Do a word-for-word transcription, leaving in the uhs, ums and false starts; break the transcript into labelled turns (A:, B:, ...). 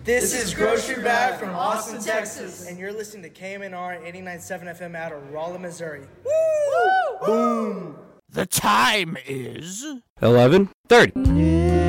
A: This is Grocery Bag from Austin, Texas. And you're listening to K M N R eighty-nine point seven F M out of Rolla, Missouri. Woo! Boom!
B: The time is
C: eleven thirty.